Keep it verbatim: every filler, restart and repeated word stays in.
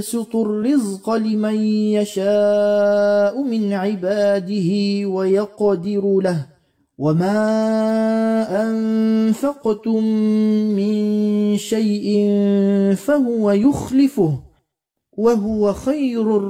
يبسط الرزق لمن يشاء من عباده ويقدر له وما أنفقتم من شيء فهو يخلفه وهو خير